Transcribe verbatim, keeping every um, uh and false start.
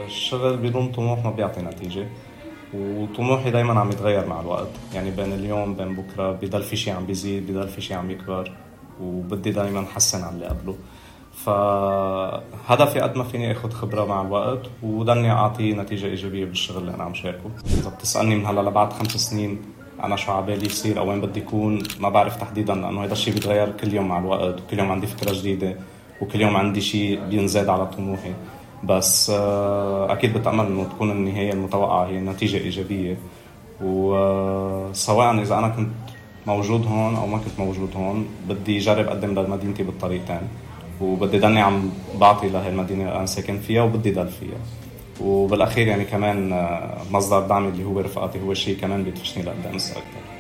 الشغل بدون طموح ما بيعطي نتيجة، وطموحي دايما عم يتغير مع الوقت. يعني بين اليوم بين بكرة بضل في شيء عم بيزيد، بضل في شيء عم يكبر، وبدي دايما حسن على اللي قبله. فهدفي قد ما فيني اخذ خبرة مع الوقت وضلني اعطي نتيجة ايجابية بالشغل اللي انا عم شاركه. اذا بتسألني من هلا لبعد خمس سنين انا شو عبالي يصير او وين بدي يكون، ما بعرف تحديدا، لانه هذا الشيء بيتغير كل يوم مع الوقت، وكل يوم عندي فكرة جديدة، وكل يوم عندي شيء بينزاد على طموحي. بس اكيد بتأمل انه تكون النهاية المتوقعة هي نتيجة ايجابية، وسواء اذا انا كنت موجود هون او ما كنت موجود هون بدي جرب اقدم لمدينتي بالطريقتين، وبدي ضلني عم بعطي لهي المدينة اللي انا ساكن فيها وبدي ضل فيها. وبالاخير يعني كمان مصدر دعمي اللي هو رفقاتي هو شيء كمان بيدفشني لقدام اكثر.